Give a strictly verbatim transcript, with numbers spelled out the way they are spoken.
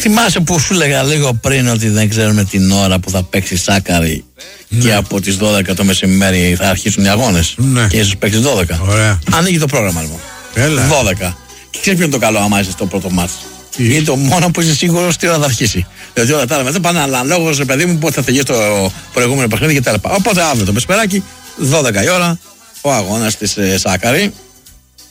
Θυμάσαι που σου έλεγα λίγο πριν ότι δεν ξέρουμε την ώρα που θα παίξει Σάκαρη, ναι, και από τις δώδεκα το μεσημέρι θα αρχίσουν οι αγώνες, ναι, και ίσως παίξεις δώδεκα. Ωραία. Ανοίγει το πρόγραμμα λοιπόν. Έλα. δώδεκα. Και ξέρεις ποιο είναι το καλό άμα είσαι στο πρώτο μάτς? Είναι το μόνο που είσαι σίγουρος τι ώρα θα αρχίσει. Δηλαδή όλα τα άλλα μετά πάνε αναλόγως, παιδί μου, πότε θα τελειώσει το προηγούμενο παιχνίδι κτλ. Οπότε αύριο το μεσημεράκι, δώδεκα η ώρα, ο αγώνας της ε, Σάκαρη.